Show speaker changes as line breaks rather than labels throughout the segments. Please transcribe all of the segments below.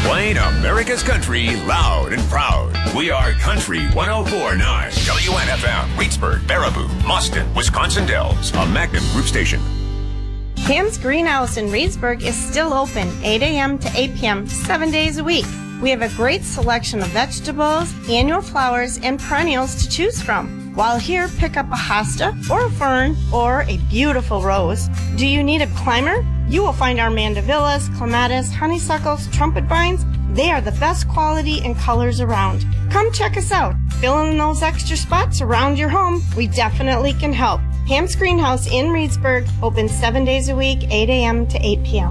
Playing America's country loud and proud. We are Country 104.9. WNFM, Reedsburg, Baraboo, Mustin, Wisconsin Dells, a Magnum Group station.
Ham's Greenhouse in Reedsburg is still open 8 a.m. to 8 p.m. 7 days a week. We have a great selection of vegetables, annual flowers, and perennials to choose from. While here, pick up a hosta or a fern or a beautiful rose. Do you need a climber? You will find our mandevillas, clematis, honeysuckles, trumpet vines. They are the best quality and colors around. Come check us out. Fill in those extra spots around your home. We definitely can help. Ham's Greenhouse in Reedsburg, open 7 days a week, 8 a.m. to 8 p.m.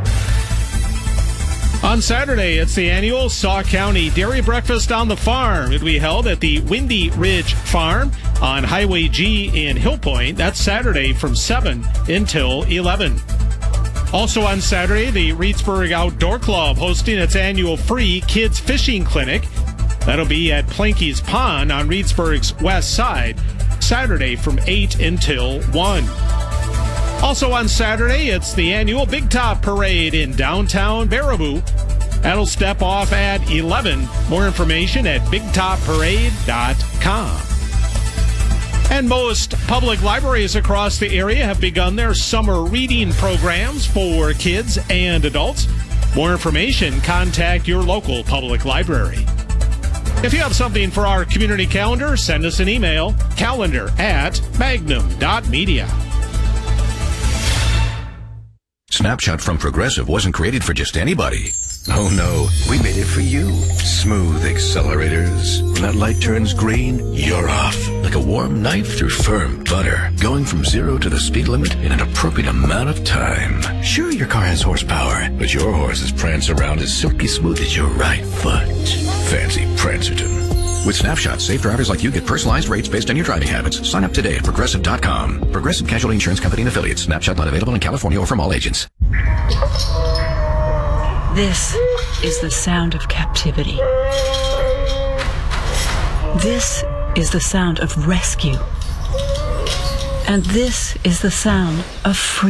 On Saturday, it's the annual Sauk County Dairy Breakfast on the Farm. It'll be held at the Windy Ridge Farm on Highway G in Hill Point. That's Saturday from 7 until 11. Also on Saturday, the Reedsburg Outdoor Club hosting its annual free kids fishing clinic. That'll be at Planky's Pond on Reedsburg's west side, Saturday from 8 until 1. Also on Saturday, it's the annual Big Top Parade in downtown Baraboo. That'll step off at 11. More information at bigtopparade.com. And most public libraries across the area have begun their summer reading programs for kids and adults. More information, contact your local public library. If you have something for our community calendar, send us an email, calendar@magnum.media.
Snapshot from Progressive wasn't created for just anybody. Oh no, we made it for you. Smooth accelerators. When that light turns green, you're off. Like a warm knife through firm butter. Going from 0 to the speed limit in an appropriate amount of time. Sure, your car has horsepower, but your horses prance around as silky smooth as your right foot. Fancy Prancerton. With Snapshot, safe drivers like you get personalized rates based on your driving habits. Sign up today at Progressive.com. Progressive Casualty Insurance Company and Affiliates. Snapshot not available in California or from all agents.
This is the sound of captivity. This is the sound of rescue. And this is the sound of freedom.